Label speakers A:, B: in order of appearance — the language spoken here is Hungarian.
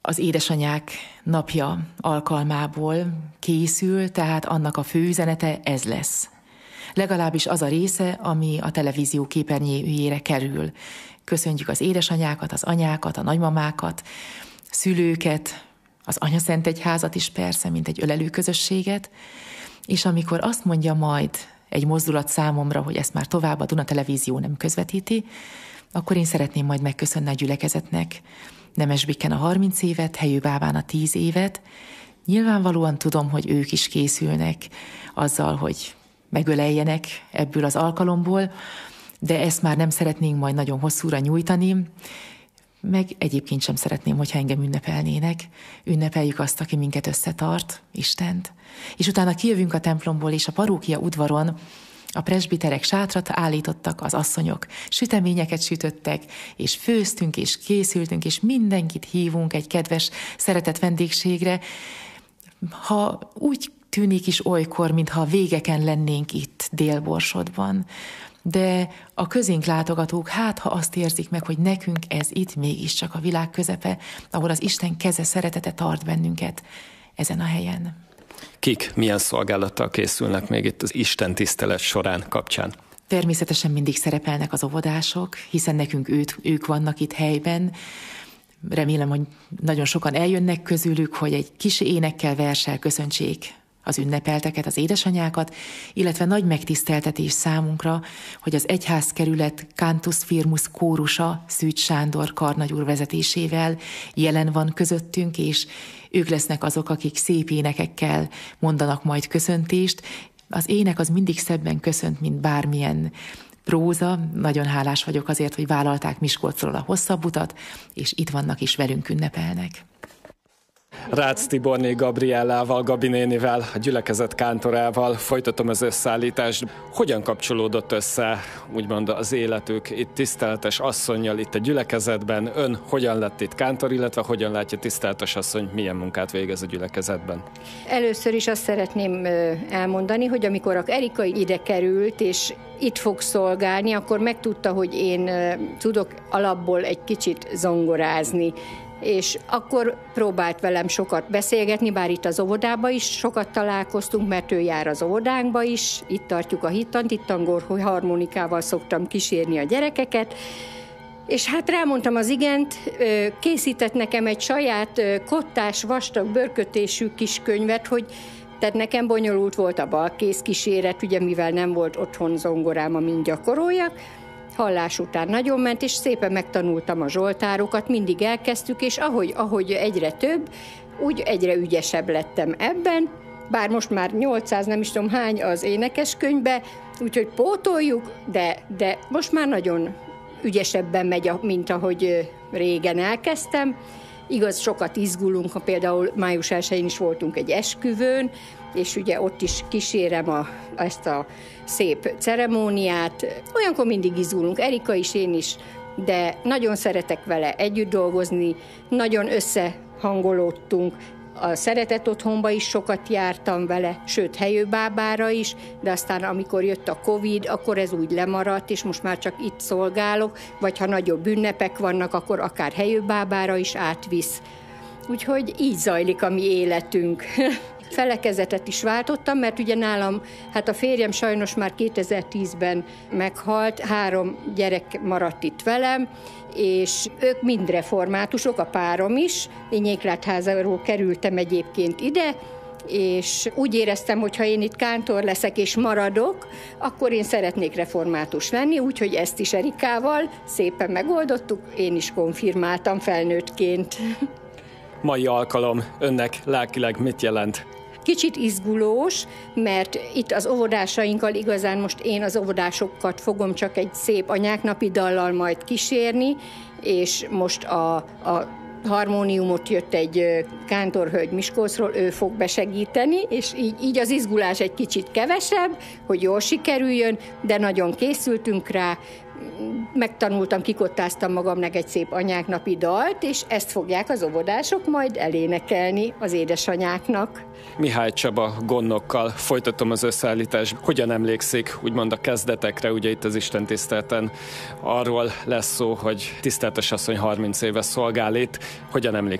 A: az édesanyák napja alkalmából készül, tehát annak a főüzenete ez lesz. Legalábbis az a része, ami a televízió képernyőjére kerül. Köszöntjük az édesanyákat, az anyákat, a nagymamákat, szülőket, az anyaszentegyházat is persze, mint egy ölelő közösséget, és amikor azt mondja majd egy mozdulat számomra, hogy ezt már tovább a Duna Televízió nem közvetíti, akkor én szeretném majd megköszönni a gyülekezetnek Nemesbikken a 30 évet, Helyőbábán a 10 évet. Nyilvánvalóan tudom, hogy ők is készülnek azzal, hogy megöleljenek ebből az alkalomból, de ezt már nem szeretnénk majd nagyon hosszúra nyújtani, meg egyébként sem szeretném, hogyha engem ünnepelnének. Ünnepeljük azt, aki minket összetart, Istent. És utána kijövünk a templomból, és a parókia udvaron a presbiterek sátrat állítottak, az asszonyok süteményeket sütöttek, és főztünk, és készültünk, és mindenkit hívunk egy kedves, szeretett vendégségre. Ha úgy tűnik is olykor, mintha végeken lennénk itt Dél-Borsodban, de a közénk látogatók, ha azt érzik meg, hogy nekünk ez itt mégiscsak a világ közepe, ahol az Isten keze, szeretete tart bennünket ezen a helyen.
B: Kik, milyen szolgálattal készülnek még itt az Isten tisztelet során kapcsán?
A: Természetesen mindig szerepelnek az óvodások, hiszen nekünk ők vannak itt helyben. Remélem, hogy nagyon sokan eljönnek közülük, hogy egy kis énekkel, verssel köszöntsék az ünnepelteket, az édesanyákat, illetve nagy megtiszteltetés számunkra, hogy az egyházkerület Cantus Firmus kórusa Szűcs Sándor karnagyúr vezetésével jelen van közöttünk, és ők lesznek azok, akik szép énekekkel mondanak majd köszöntést. Az ének az mindig szebben köszönt, mint bármilyen próza. Nagyon hálás vagyok azért, hogy vállalták Miskolcról a hosszabb utat, és itt vannak és velünk ünnepelnek.
B: Rácz Tiborné Gabriellával, Gabi nénivel, a gyülekezet kántorával folytatom az összeállítást. Hogyan kapcsolódott össze, úgymond az életük itt tiszteletes asszonnyal, itt a gyülekezetben? Ön hogyan lett itt kántor, illetve hogyan látja tiszteletes asszony, milyen munkát végez a gyülekezetben?
C: Először is azt szeretném elmondani, hogy amikor a Erika ide került, és itt fog szolgálni, akkor megtudta, hogy én tudok alapból egy kicsit zongorázni. És akkor próbált velem sokat beszélgetni, bár itt az óvodába is sokat találkoztunk, mert ő jár az óvodánkba is, itt tartjuk a hittant, itt angol harmonikával szoktam kísérni a gyerekeket, és hát rámondtam az igent, készített nekem egy saját kottás, vastag bőrkötésű kis könyvet, hogy tehát nekem bonyolult volt a balkész kíséret, ugye mivel nem volt otthon zongorám, amint gyakoroljak. Hallás után nagyon ment, és szépen megtanultam a zsoltárokat, mindig elkezdtük, és ahogy egyre több, úgy egyre ügyesebb lettem ebben, bár most már 800, nem is tudom hány az énekeskönyvbe, úgyhogy pótoljuk, de most már nagyon ügyesebben megy, mint ahogy régen elkezdtem. Igaz, sokat izgulunk, ha például május 1-én is voltunk egy esküvőn, és ugye ott is kísérem ezt a szép ceremóniát. Olyankor mindig izgulunk, Erika is, én is, de nagyon szeretek vele együtt dolgozni, nagyon összehangolódtunk. A Szeretett Otthonba is sokat jártam vele, sőt Helyőbábára is, de aztán amikor jött a Covid, akkor ez úgy lemaradt, és most már csak itt szolgálok, vagy ha nagyobb ünnepek vannak, akkor akár Helyőbábára is átvisz. Úgyhogy így zajlik a mi életünk. Felekezetet is váltottam, mert ugye nálam, hát a férjem sajnos már 2010-ben meghalt, 3 gyerek maradt itt velem, és ők mind reformátusok, a párom is. Én Nyéklátházáról kerültem egyébként ide, és úgy éreztem, hogy ha én itt kántor leszek és maradok, akkor én szeretnék református lenni, úgyhogy ezt is Erikával szépen megoldottuk, én is konfirmáltam felnőttként.
B: Mai alkalom önnek lelkileg mit jelent?
C: Kicsit izgulós, mert itt az óvodásainkkal igazán most én az óvodásokat fogom csak egy szép anyáknapi dallal majd kísérni, és most a harmóniumot jött egy kántorhölgy Miskolcról, ő fog besegíteni, és így az izgulás egy kicsit kevesebb, hogy jól sikerüljön, de nagyon készültünk rá, megtanultam, kikottáztam magamnak egy szép anyáknapi dalt, és ezt fogják az óvodások majd elénekelni az édesanyáknak.
B: Mihály Csaba gondnokkal folytatom az összeállítást. Hogyan emlékszik úgymond a kezdetekre, ugye itt az istentiszteleten arról lesz szó, hogy tiszteletes asszony 30 éve szolgál itt. Hogyan emlékszik